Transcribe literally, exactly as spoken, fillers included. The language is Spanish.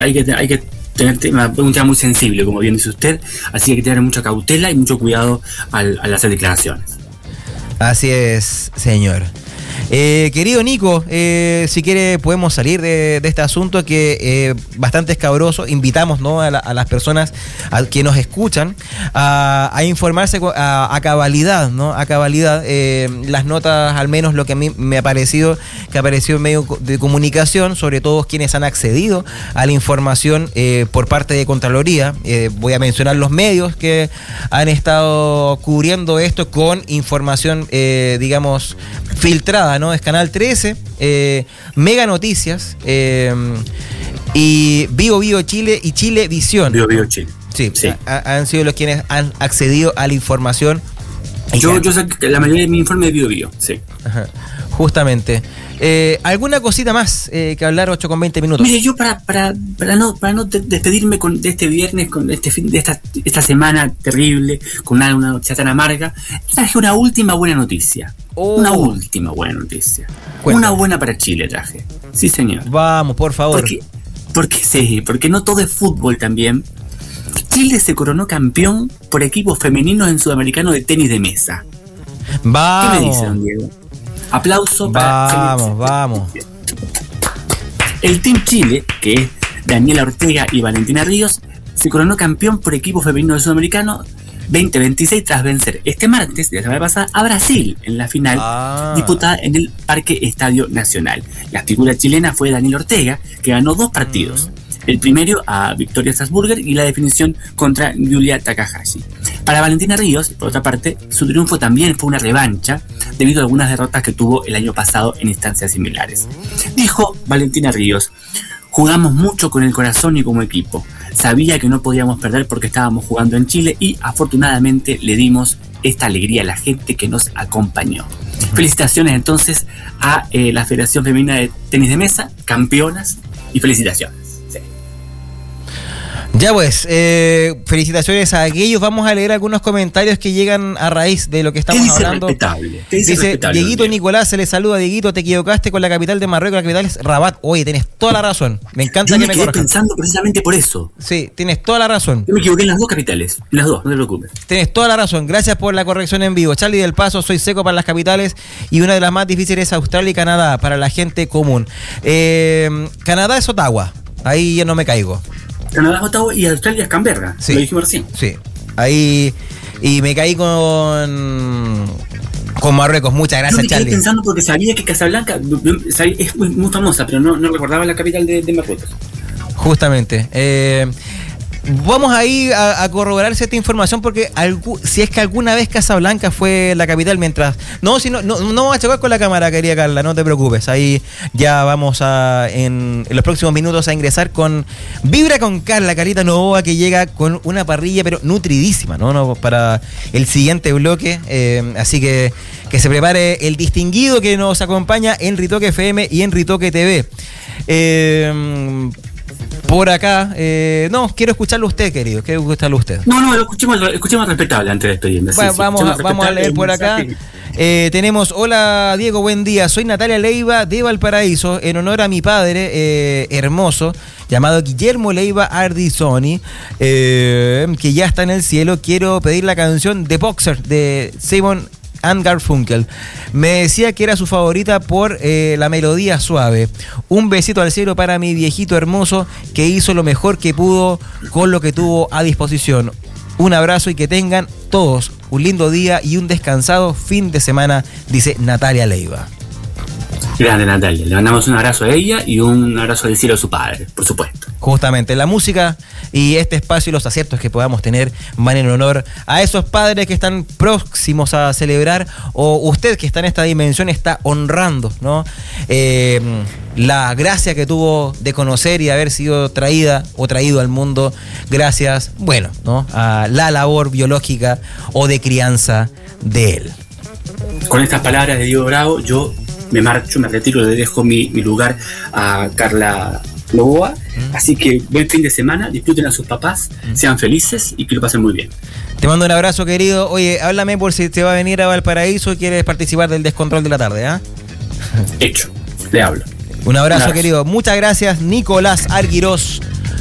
hay que, hay que tener tema, un tema muy sensible, como bien dice usted, así que hay que tener mucha cautela y mucho cuidado al, al hacer declaraciones. Así es, señor. Eh, querido Nico, eh, si quiere podemos salir de, de este asunto que eh, bastante escabroso. Invitamos, ¿no?, a, la, a las personas a, que nos escuchan a, a informarse a, a cabalidad, ¿no? A cabalidad. Eh, las notas, al menos lo que a mí me ha parecido, que ha aparecido en medio de comunicación, sobre todo quienes han accedido a la información eh, por parte de Contraloría. Eh, voy a mencionar los medios que han estado cubriendo esto con información, eh, digamos, filtrada, ¿no? Es Canal trece, eh, Mega Noticias, eh, y Bio Bio Chile y Chilevisión. Bio Bio Chile. Sí, sí. Ha, han sido los quienes han accedido a la información. Yo, yo sé que la mayoría de mi informe es Bio Bio, sí. Ajá, justamente. Eh, ¿Alguna cosita más eh, que hablar? Ocho con veinte minutos. Mire, yo para, para, para no, para no despedirme con, de este viernes, con este fin, de esta, esta semana terrible, con una, una noticia tan amarga, traje una última buena noticia. Oh. Una última buena noticia. Cuéntame. Una buena para Chile traje. Sí, señor. Vamos, por favor. Porque, porque sí, porque no todo es fútbol también. Chile se coronó campeón por equipos femeninos en Sudamericano de tenis de mesa. Vamos. ¿Qué me dice, don Diego? Aplauso para... Vamos, vamos. El Team Chile, que es Daniela Ortega y Valentina Ríos, se coronó campeón por equipo femenino del Sudamericano veinte veintiséis tras vencer este martes de la semana pasada a Brasil en la final ah. disputada en el Parque Estadio Nacional. La figura chilena fue Daniela Ortega, que ganó dos partidos. Mm. El primero a Victoria Salzburger y la definición contra Yulia Takahashi. Para Valentina Ríos, por otra parte, su triunfo también fue una revancha debido a algunas derrotas que tuvo el año pasado en instancias similares. Dijo Valentina Ríos: jugamos mucho con el corazón y como equipo. Sabía que no podíamos perder porque estábamos jugando en Chile y afortunadamente le dimos esta alegría a la gente que nos acompañó. Felicitaciones entonces a eh, la Federación Femenina de Tenis de Mesa, campeonas, y felicitaciones. Ya pues, eh, felicitaciones a aquellos. Vamos a leer algunos comentarios que llegan a raíz de lo que estamos dice hablando. Respetable? Dice, dice respetable, Dieguito Nicolás, se le saluda. Dieguito, te equivocaste con la capital de Marruecos, la capital es Rabat. Oye, tienes toda la razón. Me encanta Yo que me me quedé corrijas. pensando precisamente por eso. Sí, tienes toda la razón. Yo me equivoqué en las dos capitales, en las dos, no te preocupes. Tienes toda la razón. Gracias por la corrección en vivo. Charlie del Paso, soy seco para las capitales y una de las más difíciles es Australia y Canadá para la gente común. Eh, Canadá es Ottawa. Ahí ya no me caigo. Canadá es Ottawa y Australia es Canberra, sí, lo dijimos recién. Sí, ahí, y me caí con con Marruecos. Muchas gracias, Yo me quedé Charlie. pensando porque sabía que Casablanca es muy, muy famosa, pero no, no recordaba la capital de, de Marruecos. Justamente. Eh, vamos ahí a, a corroborar cierta información porque algu, si es que alguna vez Casablanca fue la capital mientras... No, si no, no, no vamos a chocar con la cámara, querida Carla, no te preocupes. Ahí ya vamos a en, en los próximos minutos a ingresar con Vibra con Carla, Carita Novoa, que llega con una parrilla pero nutridísima, ¿no? no para el siguiente bloque. Eh, así que que se prepare el distinguido que nos acompaña en Ritoque F M y en Ritoque T V. Eh... Por acá, eh, no, quiero escucharlo usted, querido, quiero escucharlo usted. No, no, lo escuchemos, lo escuchemos respetable antes de despedirme. Bueno, sí, vamos, sí, vamos a leer por acá. Eh, tenemos, hola Diego, buen día, soy Natalia Leiva de Valparaíso, en honor a mi padre eh, hermoso, llamado Guillermo Leiva Ardizoni, eh, que ya está en el cielo. Quiero pedir la canción The Boxer de Simon and Garfunkel. Me decía que era su favorita por eh, la melodía suave. Un besito al cielo para mi viejito hermoso que hizo lo mejor que pudo con lo que tuvo a disposición. Un abrazo y que tengan todos un lindo día y un descansado fin de semana, dice Natalia Leiva. Grande Natalia, le mandamos un abrazo a ella y un abrazo del cielo a su padre, por supuesto. Justamente, la música y este espacio y los aciertos que podamos tener van en honor a esos padres que están próximos a celebrar, o usted que está en esta dimensión está honrando, ¿no? Eh, la gracia que tuvo de conocer y de haber sido traída o traído al mundo gracias, bueno, ¿no?, a la labor biológica o de crianza de él. Con estas palabras de Diego Bravo, yo me marcho, me retiro, le dejo mi, mi lugar a Carla Novoa. Mm. Así que buen fin de semana, disfruten a sus papás, mm. sean felices y que lo pasen muy bien. Te mando un abrazo, querido. Oye, háblame por si te va a venir a Valparaíso y quieres participar del descontrol de la tarde, ¿ah? ¿eh? Hecho, le hablo. Un abrazo, un abrazo, querido. Muchas gracias, Nicolás Arguirós.